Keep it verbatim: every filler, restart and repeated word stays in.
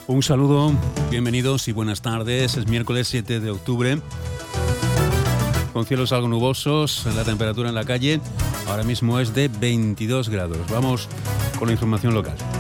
Un saludo, bienvenidos y buenas tardes. Es miércoles siete de octubre, con cielos algo nubosos. La temperatura en la calle ahora mismo es de veintidós grados. Vamos con la información local.